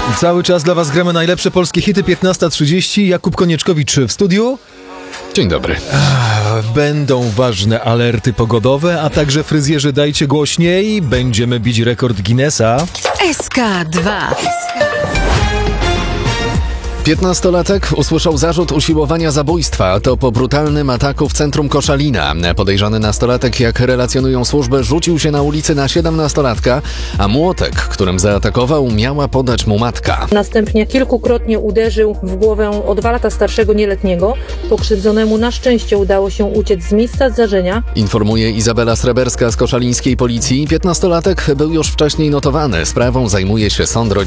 Cały czas dla Was gramy najlepsze polskie hity, 15:30. Jakub Konieczkowicz w studiu. Dzień dobry. Będą ważne alerty pogodowe, a także fryzjerzy dajcie głośniej. Będziemy bić rekord Guinnessa. SK2. 15-latek usłyszał zarzut usiłowania zabójstwa. To po brutalnym ataku w centrum Koszalina. Podejrzany nastolatek, jak relacjonują służby, rzucił się na ulicy na 17-latka, a młotek, którym zaatakował, miała podać mu matka. Następnie kilkukrotnie uderzył w głowę o 2 lata starszego nieletniego. Pokrzywdzonemu na szczęście udało się uciec z miejsca zdarzenia. Informuje Izabela Sreberska z koszalińskiej policji. 15-latek był już wcześniej notowany. Sprawą zajmuje się sąd rodzinny.